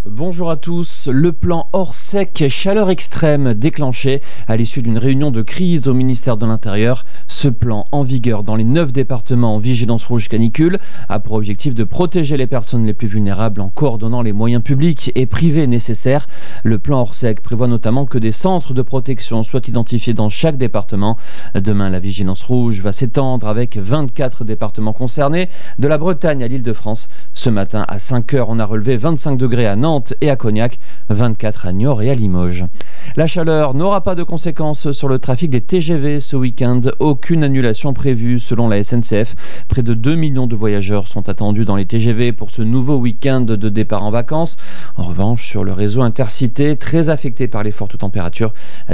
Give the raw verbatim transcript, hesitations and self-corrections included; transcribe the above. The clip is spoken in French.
Bonjour à tous. Le plan Orsec chaleur extrême déclenché à l'issue d'une réunion de crise au ministère de l'Intérieur. Ce plan, en vigueur dans les neuf départements en vigilance rouge canicule, a pour objectif de protéger les personnes les plus vulnérables en coordonnant les moyens publics et privés nécessaires. Le plan Orsec prévoit notamment que des centres de protection soient identifiés dans chaque département. Demain, la vigilance rouge va s'étendre avec vingt-quatre départements concernés, de la Bretagne à l'Île-de-France. Ce matin, à cinq heures, on a relevé vingt-cinq degrés à Nantes et à Cognac, vingt-quatre à Niort et à Limoges. La chaleur n'aura pas de conséquences sur le trafic des T G V ce week-end. Aucune annulation prévue selon la S N C F. Près de deux millions de voyageurs sont attendus dans les T G V pour ce nouveau week-end de départ en vacances. En revanche, sur le réseau Intercité, très affecté par les fortes températures,